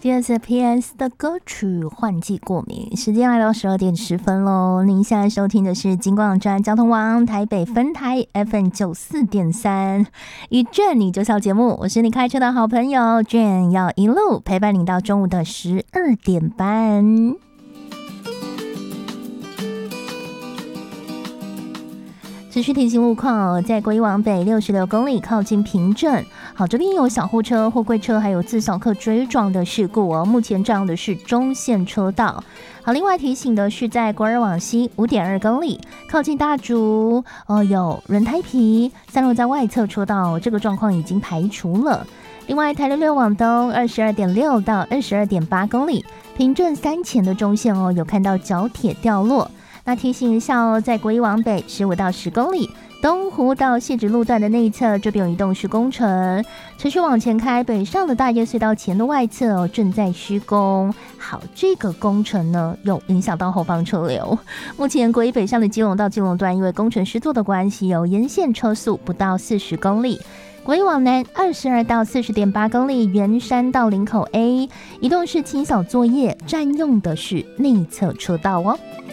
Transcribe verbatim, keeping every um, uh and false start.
第二次 P S 的歌曲《换季过敏》，时间来到十二点十分喽。您现在收听的是金广站交通网台北分台 F M 九四点三，与 Jane 你就笑节目，我是你开车的好朋友 Jane， 要一路陪伴你到中午的十二点半。持续提醒路况，在国一往北六十六公里靠近平镇，好，这边有小货车、货柜车还有自小客追撞的事故哦。目前这样的是中线车道。好，另外提醒的是，在国二往西五点二公里靠近大竹，哦，有轮胎皮散落在外侧车道，这个状况已经排除了。另外，台六六往东二十二点六到二十二点八公里，平镇三前的中线哦，有看到角铁掉落。那提醒一下哦，在国一往北十五到十公里，东湖到汐止路段的内侧，这边有移动式工程，持续往前开，北上的大叶隧道前的外侧哦，正在施工。好，这个工程呢，有影响到后方车流。目前国一北上的基隆到基隆段，因为工程施作的关系，有沿线车速不到四十公里。国一往南二十二到四十点八公里，圆山到林口 A， 移动式清扫作业，占用的是内侧车道哦。